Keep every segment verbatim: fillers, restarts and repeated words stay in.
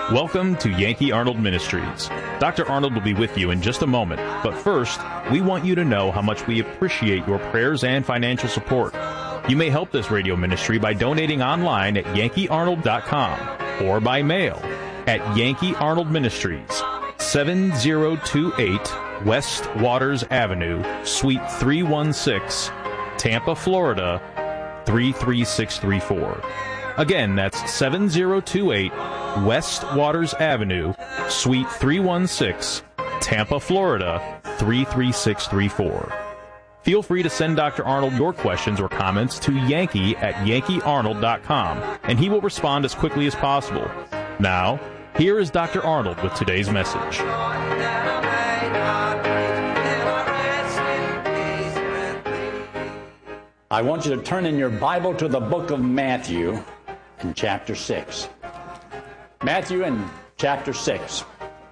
Welcome to Yankee Arnold Ministries. Doctor Arnold will be with you in just a moment, but first, we want you to know how much we appreciate your prayers and financial support. You may help this radio ministry by donating online at yankee arnold dot com or by mail at Yankee Arnold Ministries, seven zero two eight West Waters Avenue, Suite three one six, Tampa, Florida, three three six three four. Again, that's seven zero two eight West Waters Avenue, Suite three one six, Tampa, Florida, three three six three four. Feel free to send Doctor Arnold your questions or comments to Yankee at yankee arnold dot com, and he will respond as quickly as possible. Now, here is Doctor Arnold with today's message. I want you to turn in your Bible to the book of Matthew in chapter six. Matthew in chapter six.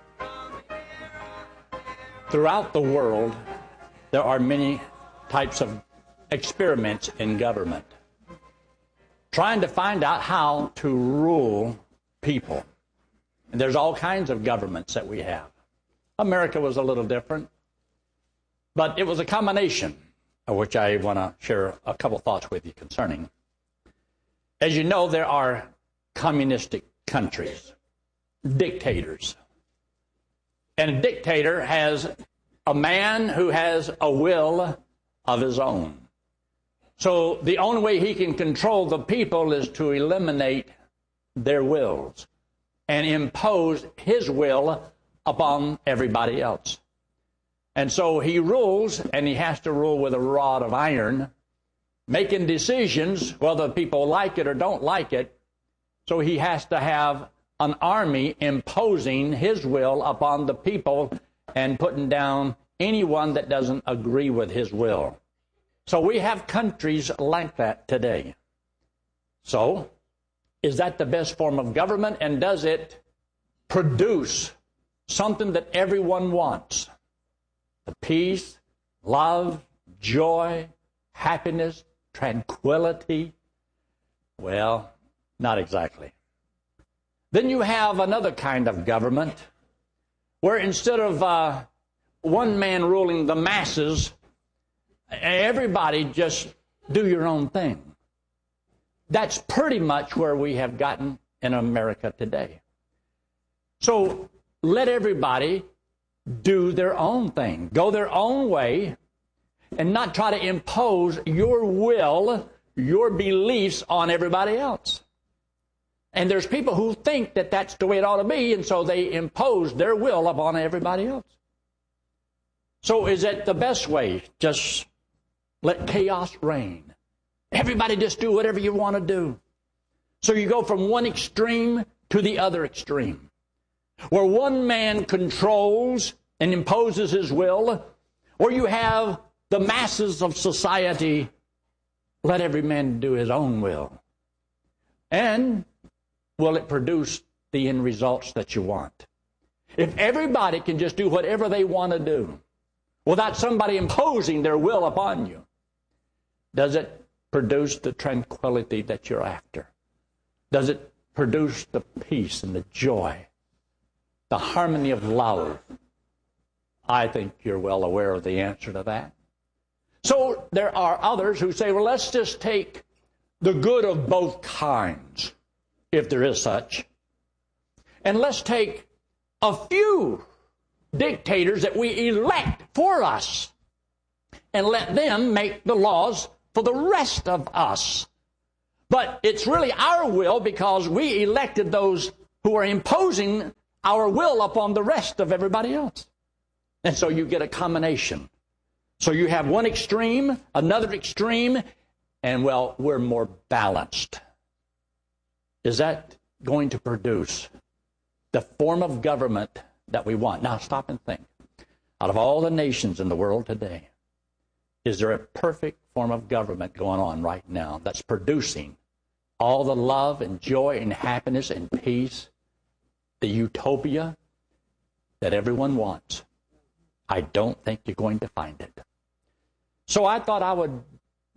Throughout the world, there are many types of experiments in government, trying to find out how to rule people. And there's all kinds of governments that we have. America was a little different, but it was a combination, of which I want to share a couple thoughts with you concerning. As you know, there are communistic countries, dictators. And a dictator has a man who has a will of his own. So the only way he can control the people is to eliminate their wills and impose his will upon everybody else. And so he rules, and he has to rule with a rod of iron, making decisions whether people like it or don't like it. So he has to have an army imposing his will upon the people and putting down anyone that doesn't agree with his will. So we have countries like that today. So, is that the best form of government, and does it produce something that everyone wants? The peace, love, joy, happiness, tranquility? Well, not exactly. Then you have another kind of government where instead of uh, one man ruling the masses, everybody just do your own thing. That's pretty much where we have gotten in America today. So let everybody do their own thing, go their own way, and not try to impose your will, your beliefs on everybody else. And there's people who think that that's the way it ought to be, and so they impose their will upon everybody else. So is it the best way? Just let chaos reign. Everybody just do whatever you want to do. So you go from one extreme to the other extreme, where one man controls and imposes his will, or you have the masses of society, let every man do his own will. And will it produce the end results that you want? If everybody can just do whatever they want to do without somebody imposing their will upon you, does it produce the tranquility that you're after? Does it produce the peace and the joy, the harmony of love? I think you're well aware of the answer to that. So there are others who say, well, let's just take the good of both kinds, if there is such, and let's take a few dictators that we elect for us and let them make the laws for the rest of us. But it's really our will because we elected those who are imposing our will upon the rest of everybody else. And so you get a combination. So you have one extreme, another extreme, and, well, we're more balanced. Is that going to produce the form of government that we want? Now stop and think. Out of all the nations in the world today, is there a perfect form of government going on right now that's producing all the love and joy and happiness and peace, the utopia that everyone wants? I don't think you're going to find it. So I thought I would bring a little message on the will of God.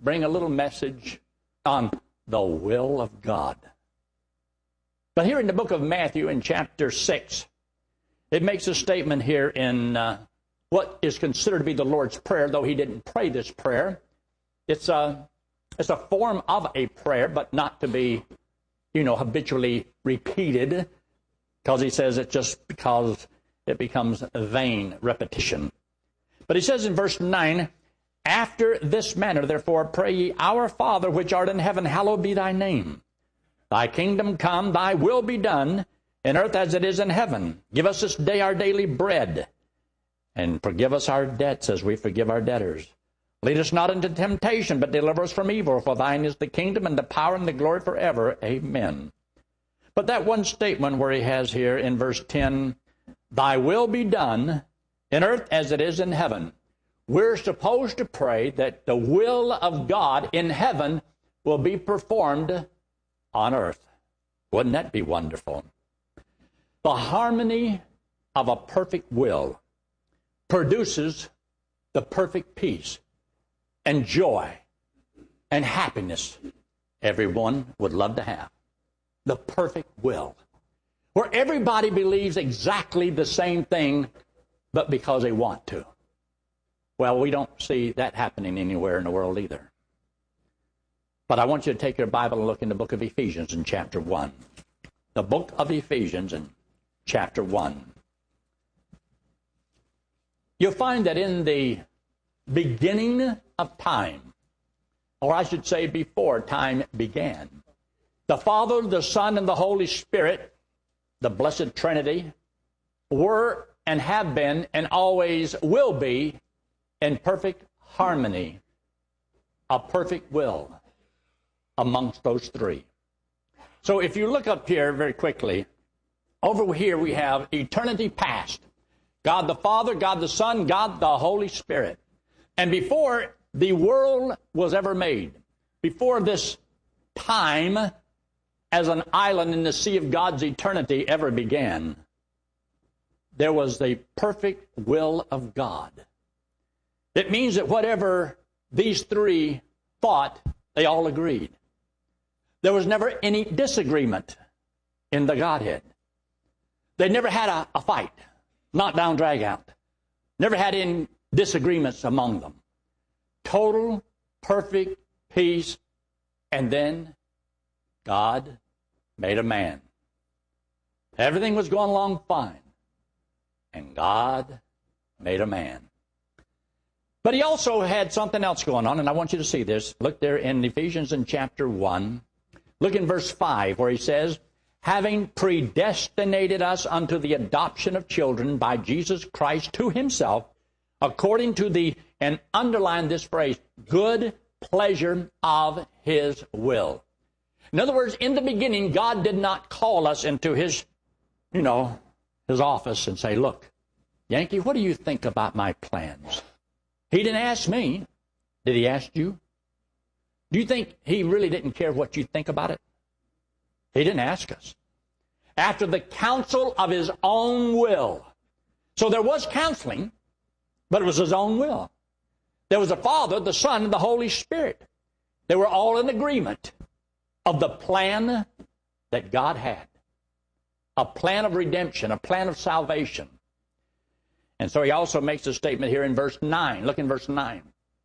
But here in the book of Matthew in chapter six, it makes a statement here in uh, what is considered to be the Lord's Prayer, though he didn't pray this prayer. It's a, it's a form of a prayer, but not to be, you know, habitually repeated, because he says it just because it becomes vain repetition. But he says in verse nine, after this manner, therefore, pray ye, Our Father which art in heaven, hallowed be thy name. Thy kingdom come, thy will be done, in earth as it is in heaven. Give us this day our daily bread, and forgive us our debts as we forgive our debtors. Lead us not into temptation, but deliver us from evil. For thine is the kingdom and the power and the glory forever. Amen. But that one statement where he has here in verse ten, thy will be done in earth as it is in heaven. We're supposed to pray that the will of God in heaven will be performed on earth. Wouldn't that be wonderful? The harmony of a perfect will produces the perfect peace and joy and happiness everyone would love to have. The perfect will, where everybody believes exactly the same thing, but because they want to. Well, we don't see that happening anywhere in the world either. But I want you to take your Bible and look in the book of Ephesians in chapter one. The book of Ephesians in chapter one. You'll find that in the beginning of time, or I should say before time began, the Father, the Son, and the Holy Spirit, the Blessed Trinity, were and have been and always will be in perfect harmony, a perfect will amongst those three. So if you look up here very quickly, over here we have eternity past. God the Father, God the Son, God the Holy Spirit. And before the world was ever made, before this time as an island in the sea of God's eternity ever began, there was the perfect will of God. It means that whatever these three thought, they all agreed. There was never any disagreement in the Godhead. They never had a, a fight, knock down, drag out. Never had any disagreements among them. Total, perfect peace. And then God made a man. Everything was going along fine. And God made a man. But he also had something else going on, and I want you to see this. Look there in Ephesians in chapter one. Look in verse five, where he says, having predestinated us unto the adoption of children by Jesus Christ to himself, according to the, and underline this phrase, good pleasure of his will. In other words, in the beginning, God did not call us into his, you know, his office and say, look, Yankee, what do you think about my plans? He didn't ask me. Did he ask you? Do you think he really didn't care what you think about it? He didn't ask us. After the counsel of his own will. So there was counseling, but it was his own will. There was the Father, the Son, and the Holy Spirit. They were all in agreement of the plan that God had. A plan of redemption, a plan of salvation. And so he also makes a statement here in verse nine. Look in verse nine.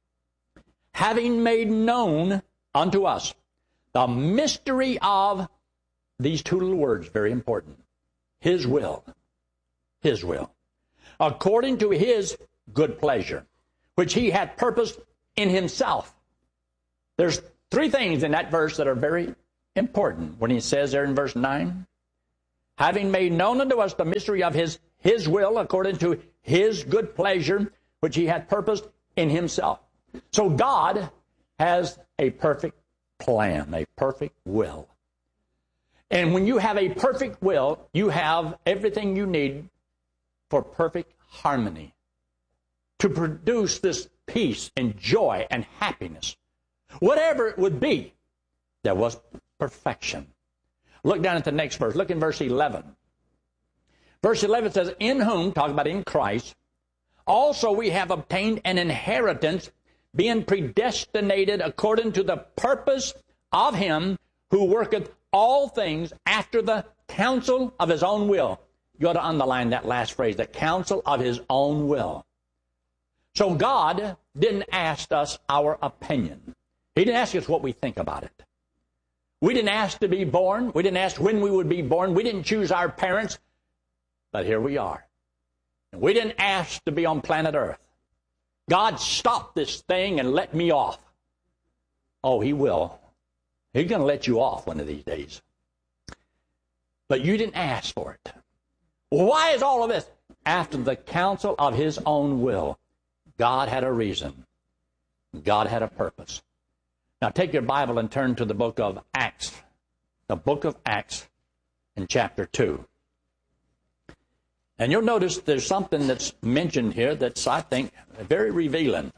Having made known unto us the mystery of these two little words, very important. His will. His will. According to his good pleasure, which he had purposed in himself. There's three things in that verse that are very important when he says there in verse nine, having made known unto us the mystery of his, his will, according to his good pleasure, which he had purposed in himself. So God has a perfect plan, a perfect will. And when you have a perfect will, you have everything you need for perfect harmony to produce this peace and joy and happiness. Whatever it would be, there was perfection. Look down at the next verse. Look in verse eleven. Verse eleven says, in whom, talking about in Christ, also we have obtained an inheritance, being predestinated according to the purpose of him who worketh all things after the counsel of his own will. You ought to underline that last phrase, the counsel of his own will. So God didn't ask us our opinion. He didn't ask us what we think about it. We didn't ask to be born. We didn't ask when we would be born. We didn't choose our parents. But here we are. We didn't ask to be on planet Earth. God stopped this thing and let me off. Oh, he will. He's going to let you off one of these days. But you didn't ask for it. Why is all of this? After the counsel of his own will. God had a reason. God had a purpose. Now take your Bible and turn to the book of Acts. The book of Acts in chapter two. And you'll notice there's something that's mentioned here that's, I think, very revealing.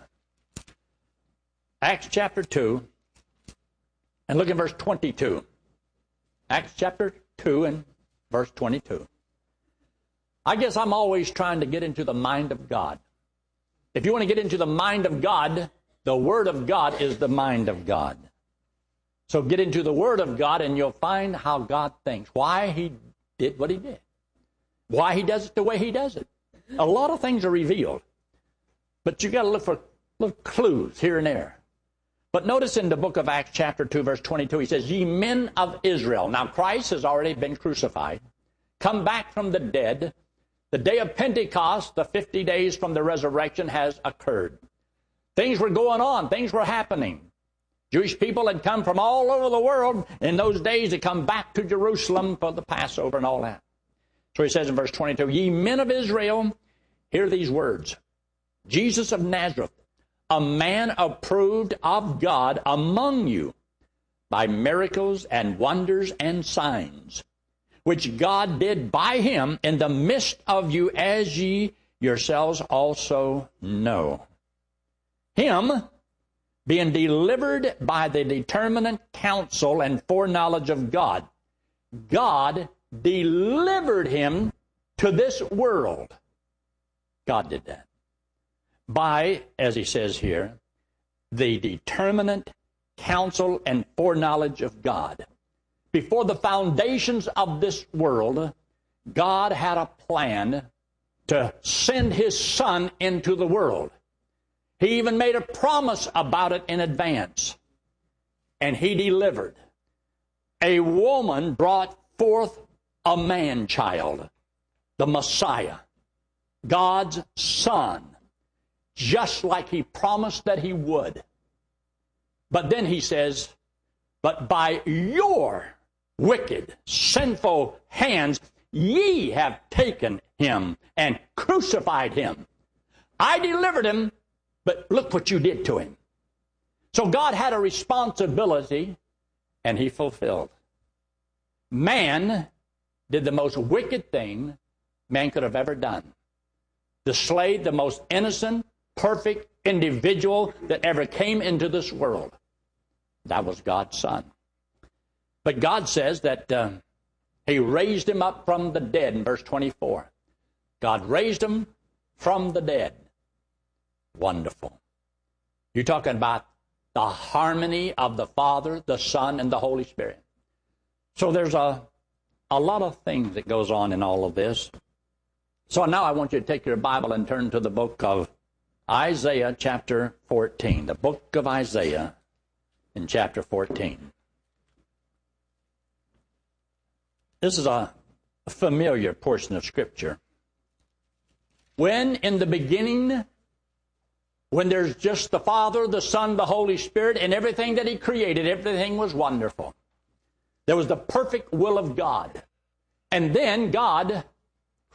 Acts chapter two, and look at verse twenty-two. Acts chapter two and verse twenty-two. I guess I'm always trying to get into the mind of God. If you want to get into the mind of God, the Word of God is the mind of God. So get into the Word of God and you'll find how God thinks, why he did what he did, why he does it the way he does it. A lot of things are revealed, but you've got to look for little clues here and there. But notice in the book of Acts chapter two, verse twenty-two, he says, ye men of Israel. Now Christ has already been crucified, come back from the dead. The day of Pentecost, the fifty days from the resurrection, has occurred. Things were going on. Things were happening. Jewish people had come from all over the world. In those days, they come back to Jerusalem for the Passover and all that. So he says in verse twenty-two, ye men of Israel, hear these words. Jesus of Nazareth, a man approved of God among you by miracles and wonders and signs, which God did by him in the midst of you, as ye yourselves also know. Him, being delivered by the determinate counsel and foreknowledge of God, God delivered him to this world. God did that. By, as he says here, the determinate counsel and foreknowledge of God. Before the foundations of this world, God had a plan to send his Son into the world. He even made a promise about it in advance. And he delivered. A woman brought forth a man-child, the Messiah, God's Son, just like he promised that he would. But then he says, but by your wicked, sinful hands, ye have taken him and crucified him. I delivered him, but look what you did to him. So God had a responsibility, and he fulfilled. Man did the most wicked thing man could have ever done. To slay the most innocent, perfect individual that ever came into this world. That was God's Son. But God says that uh, he raised him up from the dead in verse twenty-four. God raised him from the dead. Wonderful. You're talking about the harmony of the Father, the Son, and the Holy Spirit. So there's a, a lot of things that goes on in all of this. So now I want you to take your Bible and turn to the book of Isaiah chapter fourteen. The book of Isaiah in chapter fourteen. This is a familiar portion of Scripture. When in the beginning, when there's just the Father, the Son, the Holy Spirit, and everything that he created, everything was wonderful. There was the perfect will of God. And then God